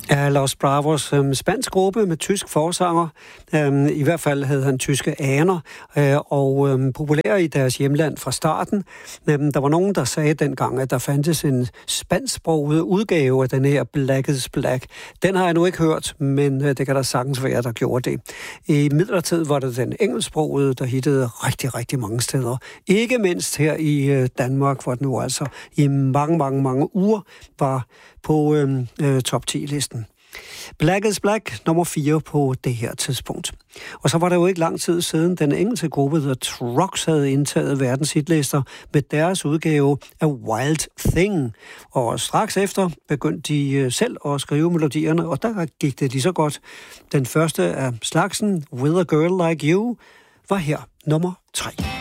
Ja, Los Bravos, spansk gruppe med tysk forsanger. I hvert fald havde han tyske aner, og populær i deres hjemland fra starten. Der var nogen, der sagde dengang, at der fandtes en spansksproget udgave af den her Black is Black. Den har jeg nu ikke hørt, men det kan der sagtens være, der gjorde det. I midlertid var det den engelsksprogede, der hittede rigtig, rigtig mange steder. Ikke mindst her i Danmark, hvor den nu altså i mange uger var på top 10-listen. Black is Black, nummer 4 på det her tidspunkt. Og så var det jo ikke lang tid siden, den engelske gruppe The Trucks havde indtaget verdens hitlister med deres udgave af Wild Thing. Og straks efter begyndte de selv at skrive melodierne, og der gik det lige så godt. Den første af slagsen, With a Girl Like You, var her nummer 3.